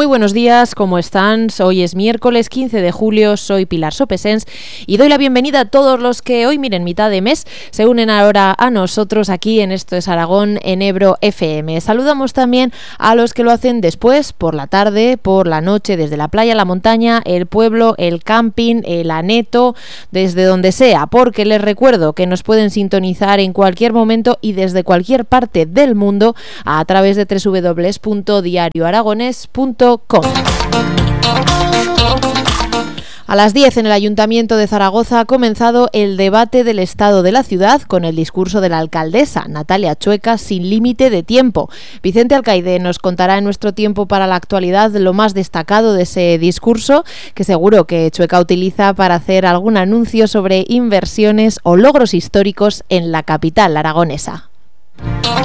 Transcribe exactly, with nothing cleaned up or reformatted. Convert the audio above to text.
buenos días, ¿cómo están? Hoy es miércoles quince de julio, soy Pilar Sopesens y doy la bienvenida a todos los que hoy, miren, mitad de mes, se unen ahora a nosotros aquí en Esto es Aragón, en Ebro F M. Saludamos también a los que lo hacen después, por la tarde, por la noche, desde la playa, la montaña, el pueblo, el camping, el aneto, desde donde sea, porque les recuerdo que nos pueden sintonizar en cualquier momento y desde cualquier parte del mundo a través de doble u doble u doble u punto diario aragonés punto com. A las diez en el Ayuntamiento de Zaragoza ha comenzado el debate del estado de la ciudad con el discurso de la alcaldesa Natalia Chueca sin límite de tiempo. Vicente Alcaide nos contará en nuestro tiempo para la actualidad lo más destacado de ese discurso, que seguro que Chueca utiliza para hacer algún anuncio sobre inversiones o logros históricos en la capital aragonesa.